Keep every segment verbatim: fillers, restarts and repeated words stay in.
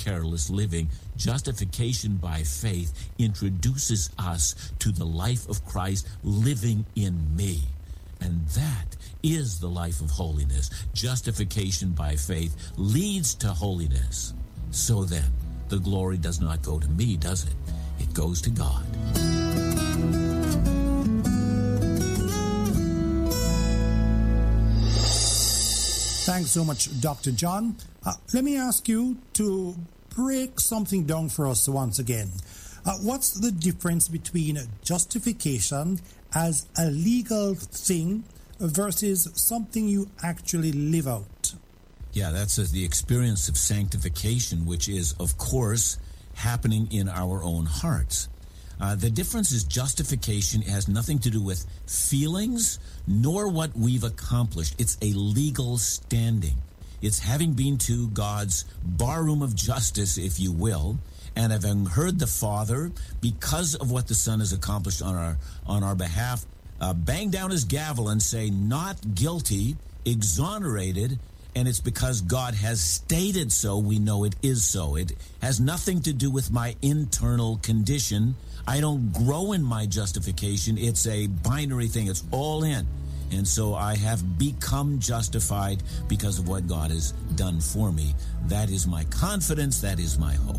careless living. Justification by faith introduces us to the life of Christ living in me. And that is the life of holiness. Justification by faith leads to holiness. So then, the glory does not go to me, does it? It goes to God. Thanks so much, Doctor John. Uh, let me ask you to break something down for us once again. Uh, what's the difference between justification as a legal thing versus something you actually live out? Yeah, that's the experience of sanctification, which is, of course, happening in our own hearts. Uh, the difference is justification has nothing to do with feelings nor what we've accomplished. It's a legal standing. It's having been to God's barroom of justice, if you will, and having heard the Father, because of what the Son has accomplished on our on our behalf, uh, bang down his gavel and say, not guilty, exonerated, and it's because God has stated so, we know it is so. It has nothing to do with my internal condition. I don't grow in my justification. It's a binary thing. It's all in. And so I have become justified because of what God has done for me. That is my confidence. That is my hope.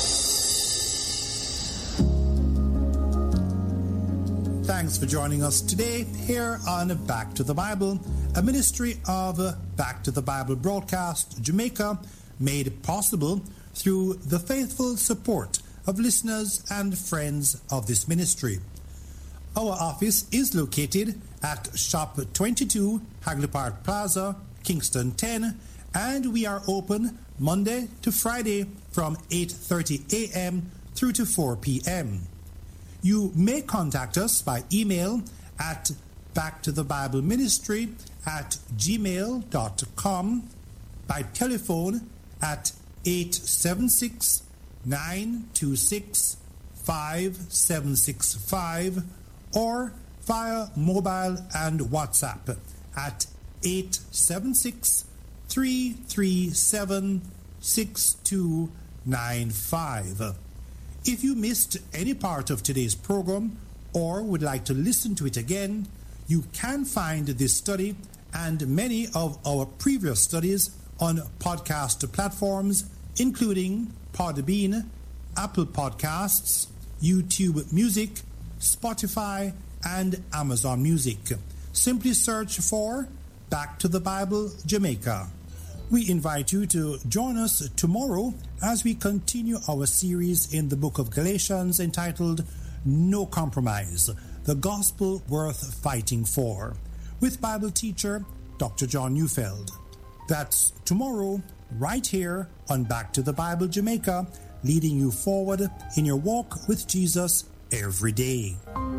Thanks for joining us today here on Back to the Bible, a ministry of Back to the Bible Broadcast Jamaica, made possible through the faithful support of listeners and friends of this ministry. Our office is located at Shop twenty-two, Hagley Park Plaza, Kingston ten, and we are open Monday to Friday from eight thirty a.m. through to four p.m. You may contact us by email at backtothebibleministry at gmail dot com, by telephone at eight seven six, nine two six, five seven six five, or via mobile and WhatsApp at eight seven six, three three seven, six two nine five. If you missed any part of today's program or would like to listen to it again, you can find this study and many of our previous studies on podcast platforms, including Podbean, Apple Podcasts, YouTube Music, Spotify, and Amazon Music. Simply search for Back to the Bible Jamaica. We invite you to join us tomorrow as we continue our series in the book of Galatians entitled No Compromise, the Gospel Worth Fighting For, with Bible teacher Doctor John Neufeld. That's tomorrow, right here on Back to the Bible Jamaica, leading you forward in your walk with Jesus every day.